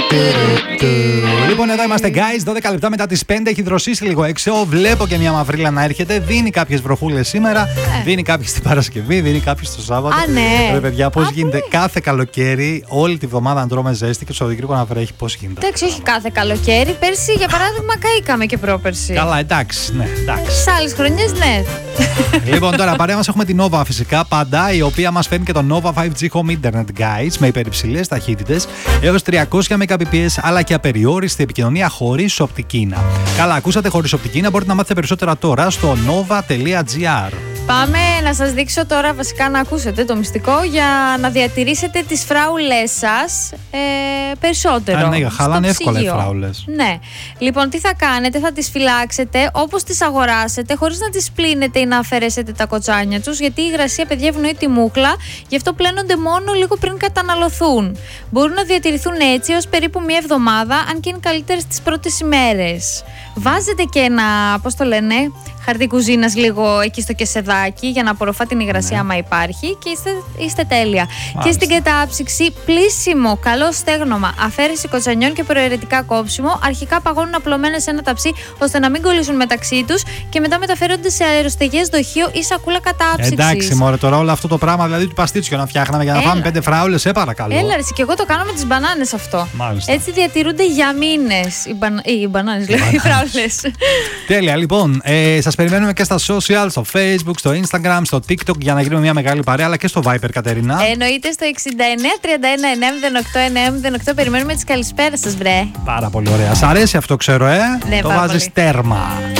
Λοιπόν, εδώ είμαστε, guys. 12 λεπτά μετά τις 5. Έχει δροσίσει λίγο έξω. Βλέπω και μια μαυρίλα να έρχεται. Δίνει κάποιες βροχούλες σήμερα. Δίνει κάποιες την Παρασκευή. Δίνει κάποιες το Σάββατο. Ναι. Παιδιά, πώς γίνεται κάθε καλοκαίρι, όλη τη βδομάδα να τρώμε ζέστη και το Σαββατοκύριακο να βρέχει. Πώς γίνεται? Εντάξει, όχι κάθε καλοκαίρι. Πέρσι, για παράδειγμα, καήκαμε και πρόπερσι. Καλά, εντάξει, ναι, εντάξει. Σε άλλες χρονιές, ναι. Λοιπόν, τώρα παρέα μας έχουμε την Nova φυσικά πάντα, η οποία μας φέρνει και το Nova 5G Home Internet, guys, με υπερυψηλές ταχύτητες έως 300 Mbps, αλλά και απεριόριστη επικοινωνία χωρίς οπτική ίνα. Καλά, ακούσατε, χωρίς οπτική ίνα. Μπορείτε να μάθετε περισσότερα τώρα στο nova.gr. Πάμε να σας δείξω τώρα, βασικά να ακούσετε το μυστικό για να διατηρήσετε τις φράουλες σας περισσότερο. Ναι, χαλάνε εύκολα οι φράουλες. Ναι. Λοιπόν, τι θα κάνετε? Θα τις φυλάξετε όπως τις αγοράσετε, χωρίς να τις πλύνετε ή να αφαιρέσετε τα κοτσάνια τους, γιατί η υγρασία, παιδιά, ευνοεί τη μούχλα, γι' αυτό πλένονται μόνο λίγο πριν καταναλωθούν. Μπορούν να διατηρηθούν έτσι έως περίπου μία εβδομάδα, αν και είναι καλύτερες τις πρώτες ημέρες. Βάζετε και ένα, πώς το λένε, χαρτί κουζίνας λίγο εκεί στο κεσεδάκι για να απορροφά την υγρασία, άμα υπάρχει, και είστε τέλεια. Μάλιστα. Και στην κατάψυξη, πλύσιμο, καλό στέγνομα, αφαίρεση κοτσανιών και προαιρετικά κόψιμο. Αρχικά παγώνουν απλωμένα σε ένα ταψί ώστε να μην κολλήσουν μεταξύ τους και μετά μεταφέρονται σε αεροστεγές δοχείο ή σακούλα κατάψυξης. Εντάξει, μωρέ, τώρα όλο αυτό το πράγμα, δηλαδή του παστίτσιο να φτιάχναμε για να φάμε 5 φράουλες, παρακαλώ. Έλα, ρε, και εγώ το κάνω με τις μπανάνες αυτό. Μάλιστα. Έτσι διατηρούνται για μήνες οι μπανάνες, οι φράουλες. Τέλεια, λοιπόν. Σας περιμένουμε και στα social, στο Facebook, στο Instagram, στο TikTok για να γίνουμε μια μεγάλη παρέα, αλλά και στο Viber, Κατερίνα. Εννοείται στο 69 31 908 908. Περιμένουμε τις καλησπέρες σας, βρε. Πάρα πολύ ωραία. Σ' αρέσει αυτό, ξέρω, Ναι, το βάζεις τέρμα.